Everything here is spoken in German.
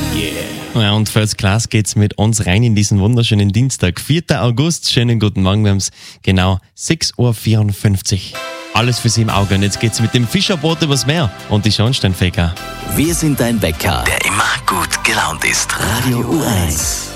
Ja, und First Class geht's mit uns rein in diesen wunderschönen Dienstag. 4. August, schönen guten Morgen, wir haben's genau 6.54 Uhr. Alles für Sie im Auge und jetzt geht's mit dem Fischerboot übers Meer und die Schornsteinfeger. Wir sind dein Bäcker, der immer gut gelaunt ist. Radio U1.